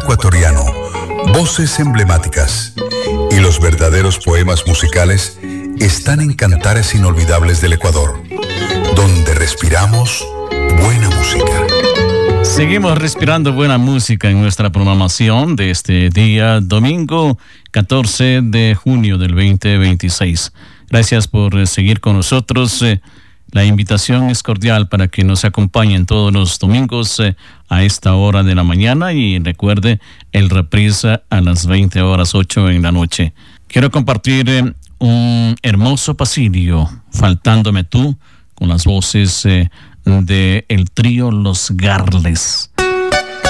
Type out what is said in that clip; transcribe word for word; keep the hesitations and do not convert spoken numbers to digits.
ecuatoriano, voces emblemáticas y los verdaderos poemas musicales están en Cantares Inolvidables del Ecuador, donde respiramos buena música. Seguimos respirando buena música en nuestra programación de este día domingo catorce de junio del veinte veintiséis. Gracias por seguir con nosotros. La invitación es cordial para que nos acompañen todos los domingos eh, a esta hora de la mañana, y recuerde el reprise a las veinte horas ocho en la noche. Quiero compartir eh, un hermoso pasillo, Faltándome tú, con las voces eh, de el trío Los Garles.